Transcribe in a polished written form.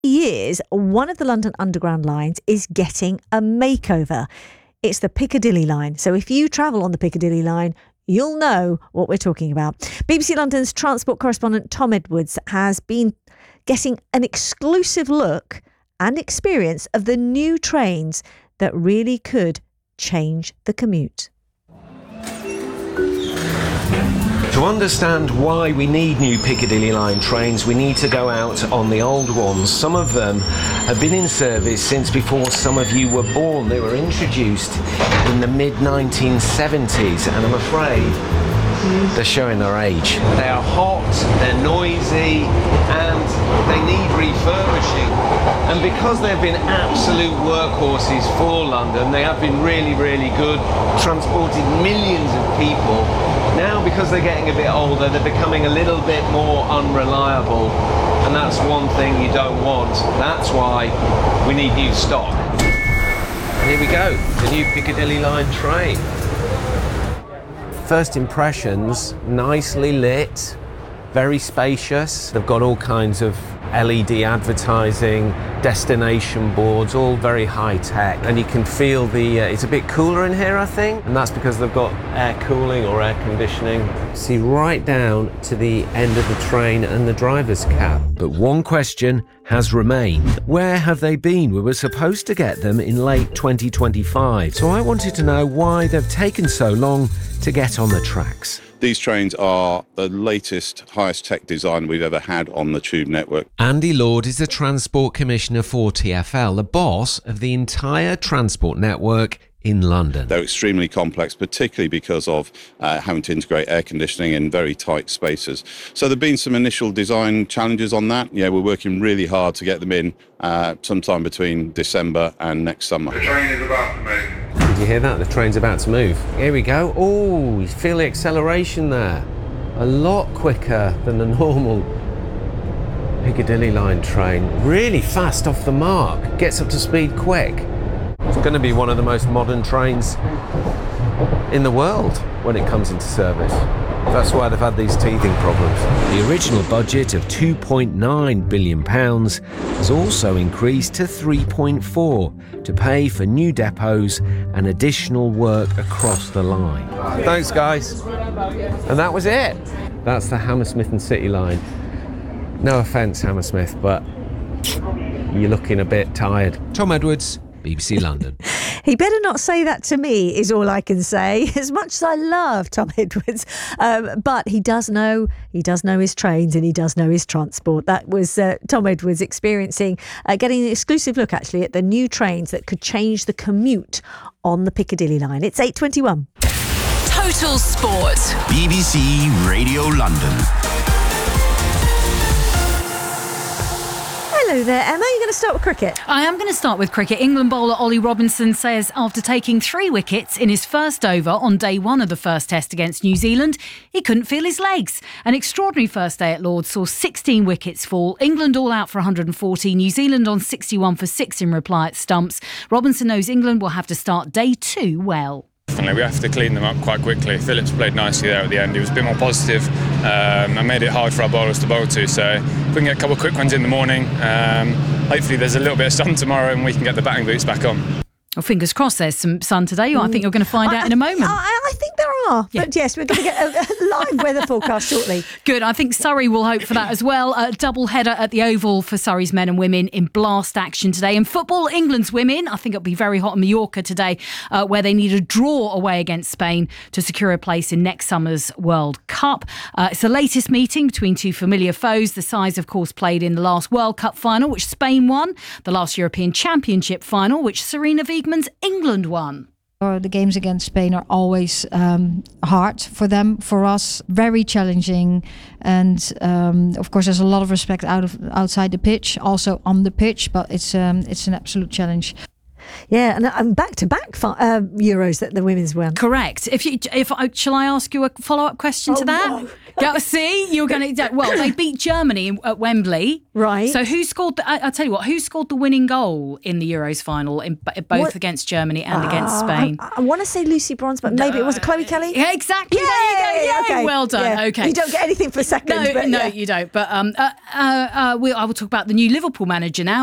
years, one of the London Underground lines is getting a makeover. It's the Piccadilly line. So if you travel on the Piccadilly line, you'll know what we're talking about. BBC London's transport correspondent Tom Edwards has been getting an exclusive look and experience of the new trains that really could change the commute. To understand why we need new Piccadilly line trains, we need to go out on the old ones. Some of them have been in service since before some of you were born. They were introduced in the mid-1970s, and I'm afraid they're showing their age. They are hot, they're noisy, and they need refurbishing. And because they've been absolute workhorses for London, they have been really, really good, transported millions of people. Now, because they're getting a bit older, they're becoming a little bit more unreliable, and that's one thing you don't want. That's why we need new stock. And here we go, the new Piccadilly line train. First impressions, nicely lit, very spacious. They've got all kinds of LED advertising, destination boards, all very high tech. And you can feel it's a bit cooler in here, I think. And that's because they've got air cooling or air conditioning. See right down to the end of the train and the driver's cab. But one question has remained. Where have they been? We were supposed to get them in late 2025. So I wanted to know why they've taken so long to get on the tracks. These trains are the latest, highest tech design we've ever had on the Tube network. Andy Lord is the Transport Commissioner for TfL, the boss of the entire transport network in London. They're extremely complex, particularly because of having to integrate air conditioning in very tight spaces. So there have been some initial design challenges on that. Yeah, we're working really hard to get them in sometime between December and next summer. The train is about to move. Did you hear that? The train's about to move. Here we go. Oh, you feel the acceleration there. A lot quicker than the normal Piccadilly line train. Really fast off the mark. Gets up to speed quick. It's going to be one of the most modern trains in the world when it comes into service. That's why they've had these teething problems. The original budget of £2.9 billion has also increased to 3.4 to pay for new depots and additional work across the line. Thanks, guys. And that was it. That's the Hammersmith and City line. No offence, Hammersmith, but you're looking a bit tired. Tom Edwards, BBC London. He better not say that to me, is all I can say, as much as I love Tom Edwards. But he does know his trains and he does know his transport. That was Tom Edwards getting an exclusive look, actually, at the new trains that could change the commute on the Piccadilly line. It's 8:21. Total Sport. BBC Radio London. Hello there, Emma. You're going to start with cricket? I am going to start with cricket. England bowler Ollie Robinson says after taking 3 wickets in his first over on day 1 of the first test against New Zealand, he couldn't feel his legs. An extraordinary first day at Lord's saw 16 wickets fall. England all out for 140, New Zealand on 61 for 6 in reply at stumps. Robinson knows England will have to start day 2 well. We have to clean them up quite quickly. Phillips played nicely there at the end. He was a bit more positive and made it hard for our bowlers to bowl to. So if we can get a couple of quick ones in the morning, hopefully there's a little bit of sun tomorrow and we can get the batting boots back on. Well, fingers crossed there's some sun today. I think you're going to find out in a moment. I think there are. Yeah. But yes, we're going to get a live weather forecast shortly. Good. I think Surrey will hope for that as well. A double header at the Oval for Surrey's men and women in blast action today. And football, England's women, I think it'll be very hot in Mallorca today, where they need a draw away against Spain to secure a place in next summer's World Cup. It's the latest meeting between two familiar foes. The sides, of course, played in the last World Cup final, which Spain won. The last European Championship final, which Serena Wiegmann's England won. The games against Spain are always hard for them, for us, very challenging, and of course there's a lot of respect outside the pitch, also on the pitch, but it's an absolute challenge. Yeah, and back-to-back Euros that the women's won. Correct. Shall I ask you a follow-up question to that? No. See, you're going to. Well, they beat Germany at Wembley, right? So who scored? I'll tell you what. Who scored the winning goal in the Euros final, both against Germany and against Spain? I want to say Lucy Bronze, but maybe it was Chloe Kelly. Yeah, exactly. Yay! There you go. Yay! Okay. Well done. Yeah. Okay. You don't get anything for seconds. No, you don't. But I will talk about the new Liverpool manager now.